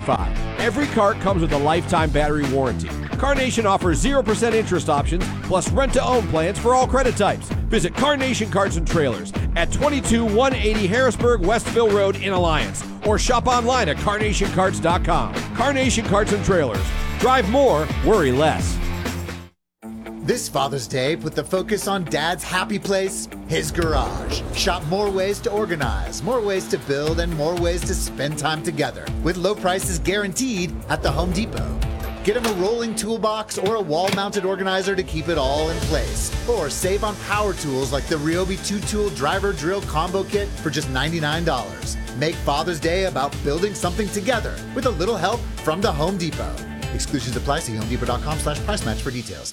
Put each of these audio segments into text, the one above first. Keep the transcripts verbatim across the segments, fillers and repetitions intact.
five. Every cart comes with a lifetime battery warranty. Carnation offers zero percent interest options, plus rent-to-own plans for all credit types. Visit Carnation Carts and Trailers at twenty-two one eighty Harrisburg Westville Road in Alliance, or shop online at carnation carts dot com. Carnation Carts and Trailers. Drive more, worry less. This Father's Day, put the focus on Dad's happy place, his garage. Shop more ways to organize, more ways to build, and more ways to spend time together, with low prices guaranteed at the Home Depot. Get him a rolling toolbox or a wall-mounted organizer to keep it all in place. Or save on power tools like the Ryobi two-tool driver drill combo kit for just ninety-nine dollars. Make Father's Day about building something together with a little help from the Home Depot. Exclusions apply. See home depot dot com slash price match for details.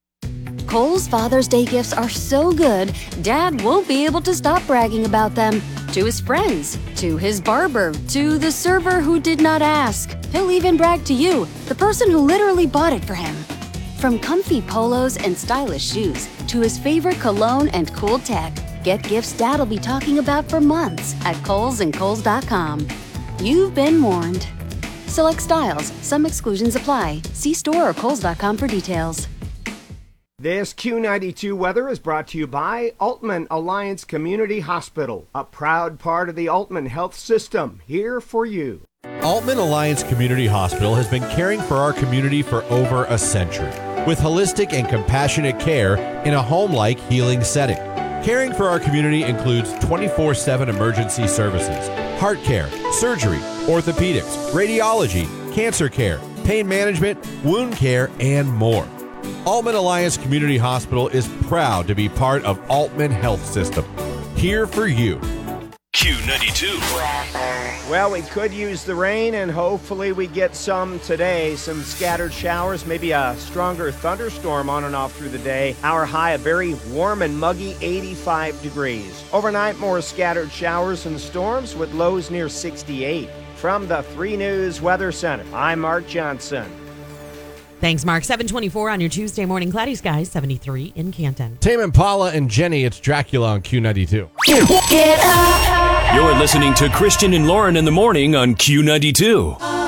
Kohl's Father's Day gifts are so good, Dad won't be able to stop bragging about them. To his friends, to his barber, to the server who did not ask. He'll even brag to you, the person who literally bought it for him. From comfy polos and stylish shoes, to his favorite cologne and cool tech, get gifts Dad'll be talking about for months at Kohl's and Kohl's dot com. You've been warned. Select styles, some exclusions apply. See store or Kohl's dot com for details. This Q ninety-two weather is brought to you by Altman Alliance Community Hospital, a proud part of the Altman Health System, here for you. Altman Alliance Community Hospital has been caring for our community for over a century, with holistic and compassionate care in a home-like healing setting. Caring for our community includes twenty-four seven emergency services, heart care, surgery, orthopedics, radiology, cancer care, pain management, wound care, and more. Altman Alliance Community Hospital is proud to be part of Altman Health System. Here for you. Q ninety-two. Well, we could use the rain, and hopefully we get some today. Some scattered showers, maybe a stronger thunderstorm on and off through the day. Our high, a very warm and muggy eighty-five degrees. Overnight, more scattered showers and storms with lows near sixty-eight. From the three News Weather Center, I'm Mark Johnson. Thanks, Mark. seven twenty-four on your Tuesday morning. Cloudy skies, seventy-three in Canton. Tame Impala and Jenny, it's Dracula on Q ninety-two. You're listening to Christian and Lauren in the morning on Q ninety-two.